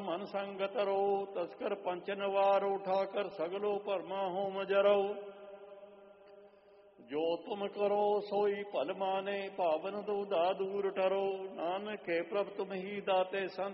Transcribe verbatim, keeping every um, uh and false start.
ਮਨ ਸੰਗਤ ਰੋ। ਤਸਕਰ ਪੰਚਨ ਵਾਰੋ ਠਾਕਰ ਸਗਲੋ ਭਰਮਾ ਹੋਮ ਜਰੋ। ਜੋ ਤੁਮ ਕਰੋ ਸੋਈ ਭਲ ਮਾਨੇ ਭਾਵਨ ਦੁਦਾ ਦੂਰ ਟਰੋ। ਨਾਨਕ ਕੇ ਪ੍ਰਭ ਤੁਮ ਹੀ ਦਾਤੇ ਸੰਤ